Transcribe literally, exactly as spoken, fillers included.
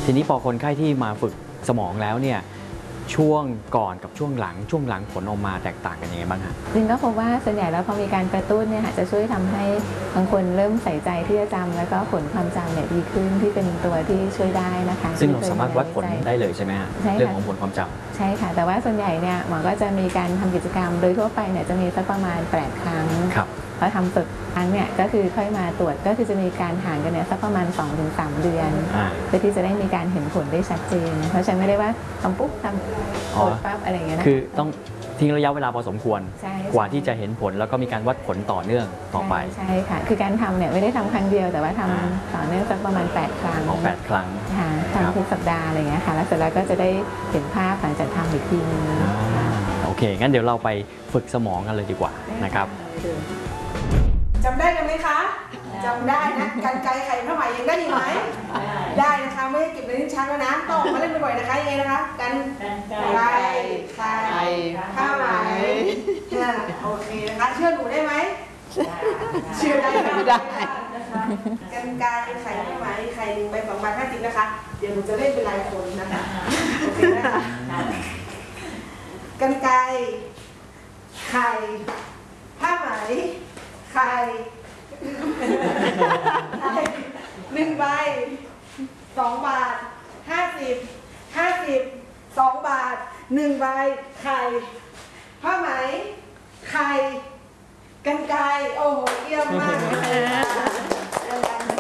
ทีนี้พอคนไข้ที่มาฝึกสมองแล้วเนี่ยช่วงก่อนกับช่วงหลังช่วงหลังผลออกมาแตกต่างกันยังไงบ้างฮะจริงก็พบว่าส่วนใหญ่แล้วพอมีการกระตุ้นเนี่ยจะช่วยทำให้บางคนเริ่มใส่ใจที่จะจำแล้วก็ผลความจำเนี่ยดีขึ้นที่เป็นตัวที่ช่วยได้นะคะซึ่งเราสามารถวัดผลได้เลยใช่ไหมฮะเรื่องของผลความจำใช่ค่ะแต่ว่าส่วนใหญ่เนี่ยหมอก็จะมีการทำกิจกรรมโดยทั่วไปเนี่ยจะมีสักประมาณแปดครั้งพอทำฝึกครั้งเนี่ยก็คือค่อยมาตรวจก็คือจะมีการห่างกันเนี่ยสักประมาณ สองถึงสาม เดือนเพื่อที่จะได้มีการเห็นผลได้ชัดเจนเพราะฉะนั้นไม่ได้ว่าทำปุ๊บทำตรวจปั๊บอะไรอย่างเงี้ยนะคือต้องทิ้งระยะเวลาพอสมควรกว่าที่จะเห็นผลแล้วก็มีการวัดผลต่อเนื่องต่อไปใช่ค่ะคือการทำเนี่ยไม่ได้ทำครั้งเดียวแต่ว่าทำต่อเนื่องสักประมาณแปดครั้งแปดครั้งค่ะทำทุกสัปดาห์อะไรเงี้ยค่ะแล้วเสร็จแล้วก็จะได้เห็นภาพหลังจากทำอีกทีนึงโอเคงั้นเดี๋ยวเราไปฝึกสมองกันเลยดีกว่านะครับจำได้กันไหมคะจำได้นะกันไกลไข่ผ้าไหมยังได้อยู่ไหมได้นะคะไม่ให้เก็บในลิ้นชักแล้วนะต้องมาเล่นบ่อยๆนะคะยังไงนะคะกันไกลไข่ผ้าไหมโอเคนะคะเชื่อหนูได้ไหมเชื่อได้ไม่ได้กันไกลไข่ผ้าไหมไข่หนึ่งใบสองใบห้าสิบนะคะเดี๋ยวหนูจะเล่นเป็นรายคนนะคะโอเคนะคะกันไกลไข่ผ้าไหมไข่หนึ่งใบสองบาทห้าสิบห้าสิบสองบาทหนึ่งใบไข่ผ้าไหมไข่กรรไกรโอ้โหเยี่ยมมากเลย